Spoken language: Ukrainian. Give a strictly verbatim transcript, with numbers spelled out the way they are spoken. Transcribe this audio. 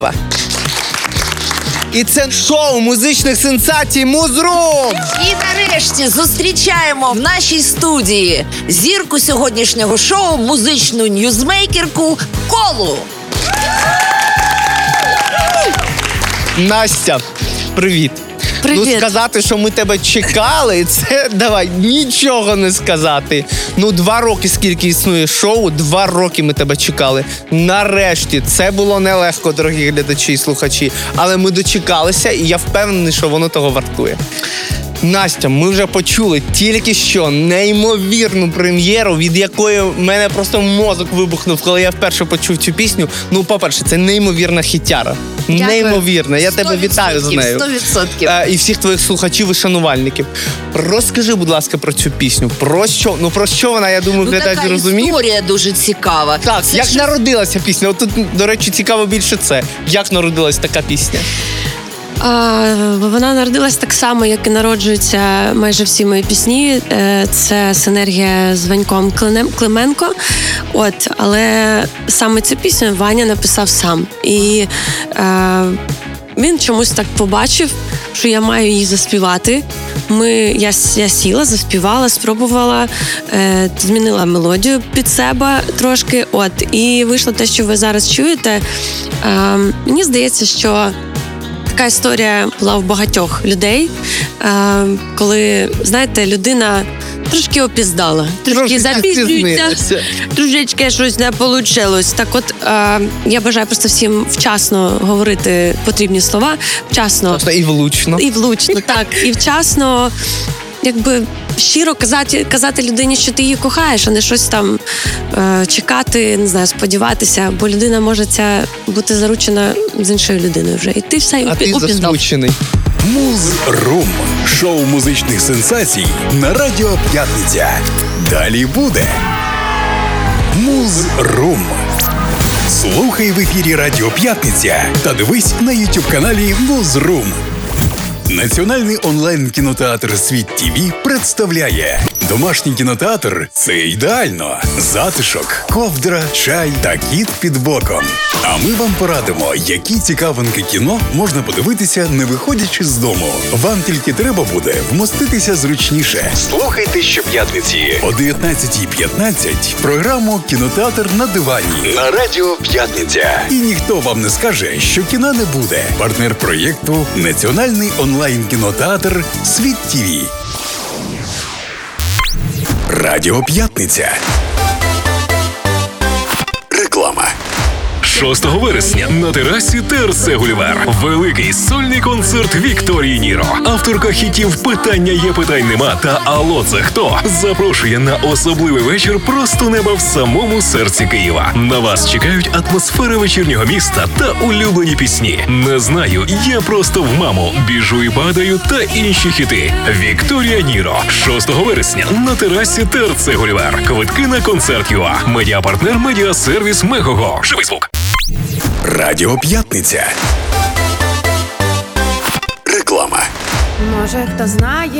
І це шоу музичних сенсацій «Музрум». І нарешті зустрічаємо в нашій студії зірку сьогоднішнього шоу, музичну ньюзмейкерку Колу. Настя, привіт. Привіт. Ну, сказати, що ми тебе чекали, це, давай, нічого не сказати. Ну, два роки, скільки існує шоу, два роки ми тебе чекали. Нарешті, це було нелегко, дорогі глядачі і слухачі, але ми дочекалися, і я впевнений, що воно того вартує. Настя, ми вже почули тільки що неймовірну прем'єру, від якої в мене просто мозок вибухнув, коли я вперше почув цю пісню. Ну, по-перше, це неймовірна хітяра. Дякую. Неймовірна. Я тебе вітаю з нею. сто відсотків. Е, І всіх твоїх слухачів і шанувальників. Розкажи, будь ласка, про цю пісню. Про що? Ну, про що вона, я думаю, Ну, глядач така розуміє. історія дуже цікава. Так, Це як щось- народилася пісня? От тут, до речі, цікаво більше це. Як народилась така пісня? А, вона народилась так само, як і народжуються майже всі мої пісні. Е, Це синергія з Ваньком Клинем- Клименко. От, але саме цю пісню Ваня написав сам. І е, він чомусь так побачив, що я маю її заспівати. Ми, я, я сіла, заспівала, спробувала, е, змінила мелодію під себе трошки. От, і вийшло те, що ви зараз чуєте. Е, мені здається, що така історія була у багатьох людей, е, коли, знаєте, людина трошки опіздала, трошки Трошки запізнюється, запізнилася. трошечки щось не вийшло. Так от, е, я бажаю просто всім вчасно говорити потрібні слова, вчасно Просто і влучно. і влучно, так, і вчасно, якби щиро казати, казати людині, що ти її кохаєш, а не щось там е, чекати, не знаю, сподіватися, бо людина може ця бути заручена з іншою людиною вже. І ти все А ти упіздав. засмучений. Муз-рум. Шоу музичних сенсацій на Радіо П'ятниця. Далі буде Муз-рум. Слухай в ефірі Радіо П'ятниця та дивись на ютуб-каналі Муз-рум. Національний онлайн-кінотеатр «Світ ТІВІ» представляє домашній кінотеатр – це ідеально. Затишок, ковдра, чай та кіт під боком. А ми вам порадимо, які цікавинки кіно можна подивитися, не виходячи з дому. Вам тільки треба буде вмоститися зручніше. Слухайте щоп'ятниці о дев'ятнадцятій п'ятнадцять програму «Кінотеатр на дивані» на Радіо П'ятниця. І ніхто вам не скаже, що кіна не буде. Партнер проєкту – Національний онлайн-кінотеатр «Світ ТІВІ». Радіо П'ятниця. Реклама. шостого вересня на терасі ТРЦ «Гулівер» великий сольний концерт Вікторії Ніро. Авторка хітів «Питання є, питань нема» та «Алло, це хто?» запрошує на особливий вечір просто неба в самому серці Києва. На вас чекають атмосфери вечірнього міста та улюблені пісні. «Не знаю, я просто в маму», «Біжу і падаю» та інші хіти. Вікторія Ніро. шостого вересня на терасі ТРЦ «Гулівер». Квитки на концерт ЮА. Медіапартнер медіасервіс Мегого. Живий звук. Радіо П'ятниця. Реклама. Може, хто знає,